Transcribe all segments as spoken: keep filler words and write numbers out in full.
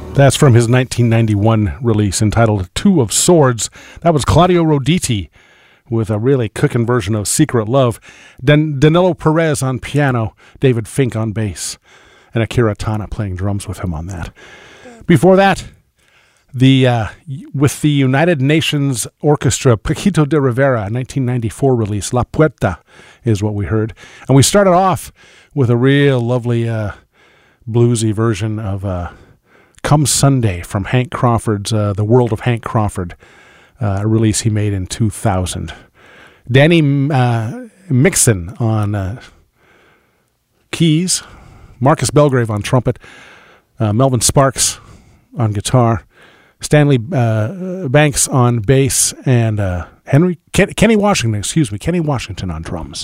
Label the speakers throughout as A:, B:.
A: That's from his nineteen ninety-one release entitled Two of Swords. That was Claudio Roditi with a really cooking version of Secret Love. Dan- Danilo Perez on piano, David Fink on bass, and Akira Tana playing drums with him on that. Before that, the uh, with the United Nations Orchestra, Paquito de Rivera, nineteen ninety-four release, La Puerta is what we heard. And we started off with a real lovely uh, bluesy version of Uh, Come Sunday from Hank Crawford's uh, The World of Hank Crawford, uh, a release he made in two thousand. Danny uh, Mixon on uh, keys, Marcus Belgrave on trumpet, uh, Melvin Sparks on guitar, Stanley uh, Banks on bass, and uh, Henry Ken, Kenny Washington, excuse me, Kenny Washington on drums.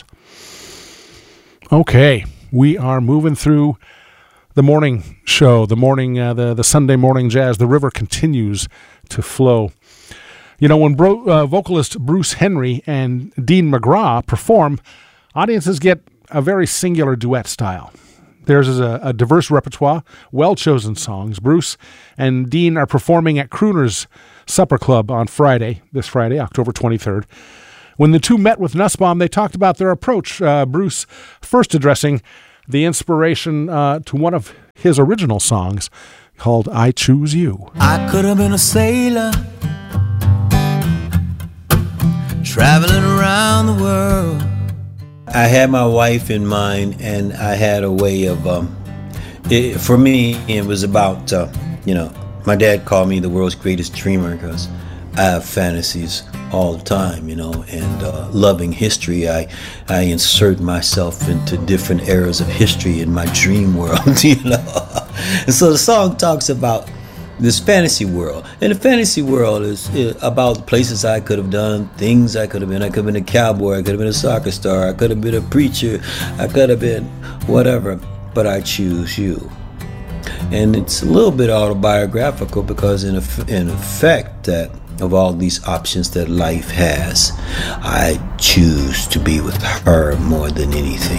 A: Okay, we are moving through the morning show, the morning, uh, the the Sunday morning jazz. The river continues to flow. You know, when bro, uh, vocalist Bruce Henry and Dean McGraw perform, audiences get a very singular duet style. Theirs is a, a diverse repertoire, well-chosen songs. Bruce and Dean are performing at Crooner's Supper Club on Friday, this Friday, October twenty-third. When the two met with Nussbaum, they talked about their approach, uh, Bruce first addressing the inspiration uh, to one of his original songs called I Choose You.
B: I could have been a sailor traveling around the world.
C: I had my wife in mind, and I had a way of, um, it, for me, it was about, uh, you know, my dad called me the world's greatest dreamer because I have fantasies all the time, you know, and uh, loving history, I I insert myself into different eras of history in my dream world, you know. And so the song talks about this fantasy world, and the fantasy world is, is about places I could have done, things I could have been. I could have been a cowboy, I could have been a soccer star, I could have been a preacher, I could have been whatever, but I choose you. And it's a little bit autobiographical because in, a, in effect that of all these options that life has, I choose to be with her more than anything.